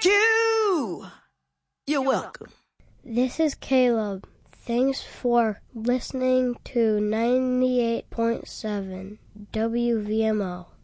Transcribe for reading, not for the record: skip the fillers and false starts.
Q! You're welcome. This is Caleb. Thanks for listening to 98.7 WVMO.